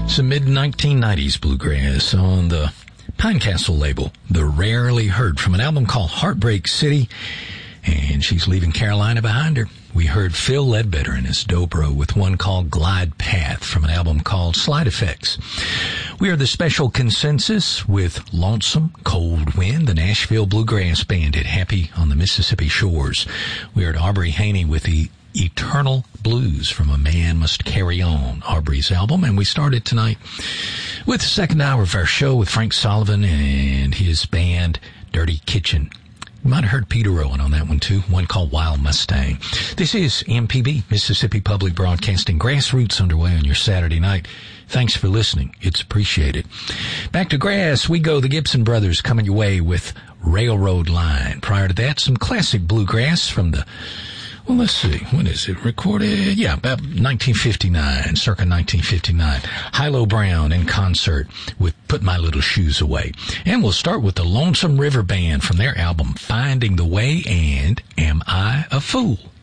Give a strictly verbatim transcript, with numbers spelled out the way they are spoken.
Some mid nineteen nineties bluegrass on the Pine Castle label, The Rarely Heard, from an album called Heartbreak City, and she's leaving Carolina behind her. We heard Phil Ledbetter and his dobro with one called Glide Path from an album called Slide Effects. We are the Special Consensus with Lonesome Cold Wind, the Nashville Bluegrass Band at Happy on the Mississippi Shores. We heard Aubrey Haney with the Eternal Blues from A Man Must Carry On, Aubrey's album. And we started tonight with the second hour of our show with Frank Sullivan and his band Dirty Kitchen. You might have heard Peter Owen on that one too, one called Wild Mustang. This is M P B, Mississippi Public Broadcasting, Grassroots underway on your Saturday night. Thanks for listening. It's appreciated. Back to grass we go. The Gibson Brothers coming your way with Railroad Line. Prior to that, some classic bluegrass from the Well, let's see. When is it recorded? Yeah, about nineteen fifty-nine, circa nineteen fifty-nine. Hilo Brown in concert with Put My Little Shoes Away. And we'll start with the Lonesome River Band from their album Finding the Way and Am I a Fool?